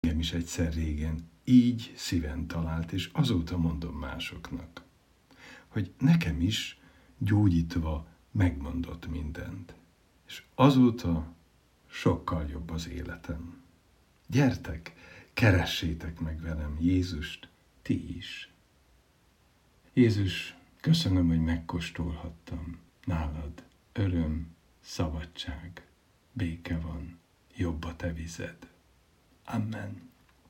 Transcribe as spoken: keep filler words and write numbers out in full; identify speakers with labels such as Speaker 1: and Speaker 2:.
Speaker 1: Engem is egyszer régen így szíven talált, és azóta mondom másoknak, hogy nekem is gyógyítva megmondott mindent. És azóta sokkal jobb az életem. Gyertek, keressétek meg velem Jézust, ti is. Jézus, köszönöm, hogy megkóstolhattam. Nálad öröm, szabadság, béke van, jobb a te vized. Amen.